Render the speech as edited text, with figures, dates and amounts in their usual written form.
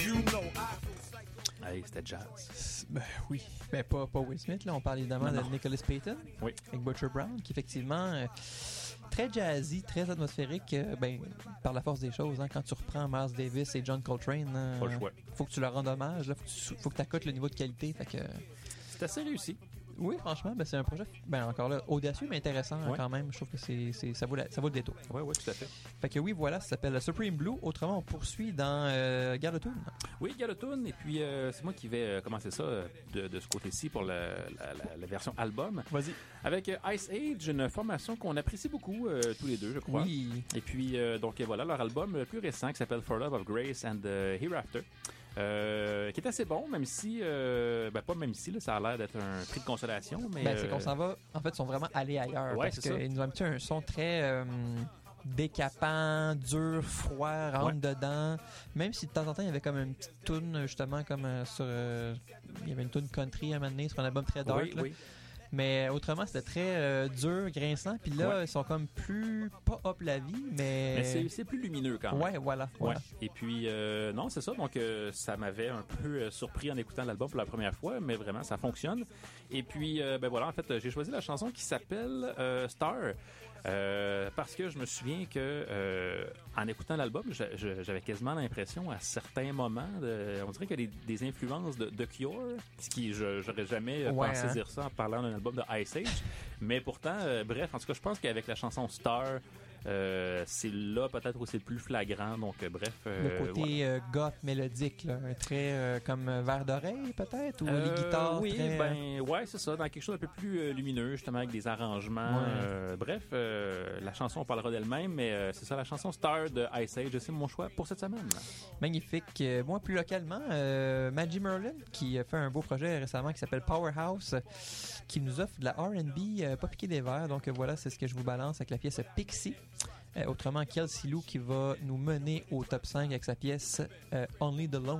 Hey, c'était jazz. Ben oui, mais pas Will Smith, là. On parle évidemment de Nicholas Payton, oui, avec Butcher Brown, qui effectivement très jazzy, très atmosphérique, par la force des choses. Hein, quand tu reprends Miles Davis et John Coltrane, pas le choix. Faut que tu leur rendes hommage, là, faut que tu accotes le niveau de qualité. Fait que c'est assez réussi. Oui, franchement, c'est un projet, encore là, audacieux, mais intéressant quand même. Je trouve que ça vaut le détour. Oui, tout à fait. Fait que oui, voilà, ça s'appelle Supreme Blue. Autrement, on poursuit dans Garotoon. Oui, Garotoon. Et puis, c'est moi qui vais commencer ça de ce côté-ci pour la version album. Vas-y. Avec Ice Age, une formation qu'on apprécie beaucoup, tous les deux, je crois. Oui. Et puis, donc voilà, leur album le plus récent qui s'appelle For Love of Grace and Hereafter. Qui est assez bon, même si pas même si là, ça a l'air d'être un prix de consolation, mais c'est qu'on s'en va, en fait, ils sont vraiment allés ailleurs, parce qu'ils nous ont mis un son très décapant, dur, froid, rentre dedans, même si de temps en temps il y avait comme une petite toune justement comme sur il y avait une toune country à un moment donné sur un album très dark là. Mais autrement, c'était très dur, grinçant. Puis là, ils sont comme plus... Pas up la vie, mais c'est plus lumineux quand même. Ouais, voilà. Et puis, non, c'est ça. Donc, ça m'avait un peu surpris en écoutant l'album pour la première fois, mais vraiment, ça fonctionne. Et puis, voilà, en fait, j'ai choisi la chanson qui s'appelle Star. Parce que je me souviens que en écoutant l'album, j'avais quasiment l'impression à certains moments, on dirait qu'il y a des influences de Cure, ce qui j'aurais jamais pensé dire ça en parlant d'un album de Ice Age, mais pourtant, bref, en tout cas, je pense qu'avec la chanson Star, c'est là peut-être où c'est le plus flagrant, donc bref. Le côté goth mélodique, là, très comme verre d'oreille peut-être, ou les guitares. Oui, très... c'est ça, dans quelque chose d'un peu plus lumineux, justement, avec des arrangements. Bref, la chanson parlera d'elle-même, mais c'est ça, la chanson Star de Ice Age, c'est mon choix pour cette semaine. Magnifique. Moi, plus localement, Maggie Merlin, qui a fait un beau projet récemment qui s'appelle Powerhouse, qui nous offre de la R&B pas piqué des verres. Donc voilà, c'est ce que je vous balance avec la pièce Pixie. Autrement, Kelsey Lou qui va nous mener au top 5 avec sa pièce Only the Lonely.